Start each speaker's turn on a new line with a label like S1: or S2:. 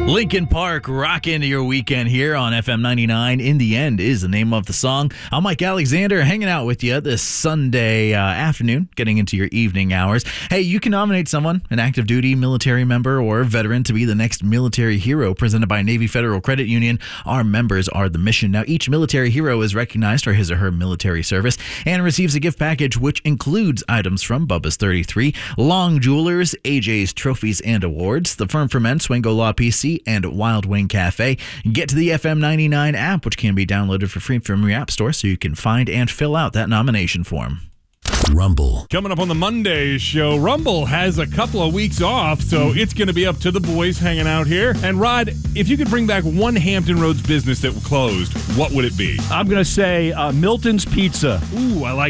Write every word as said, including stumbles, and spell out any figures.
S1: Linkin Park, rock into your weekend here on F M ninety-nine. In the End is the name of the song. I'm Mike Alexander, hanging out with you this Sunday uh, afternoon, getting into your evening hours. Hey, you can nominate someone, an active duty military member or veteran, to be the next military hero presented by Navy Federal Credit Union. Our members are the mission. Now, each military hero is recognized for his or her military service and receives a gift package which includes items from Bubba's thirty-three, Long Jewelers, A J's Trophies and Awards, the Firm for Men, Swingo Law P C, and Wild Wing Cafe. Get to the F M ninety-nine app, which can be downloaded for free from your app store, so you can find and fill out that nomination form.
S2: Rumble.
S3: Coming up on the Monday show, Rumble has a couple of weeks off, so it's going to be up to the boys hanging out here. And Rod, if you could bring back one Hampton Roads business that closed, what would it be?
S4: I'm going to say uh, Milton's Pizza.
S3: Ooh, I like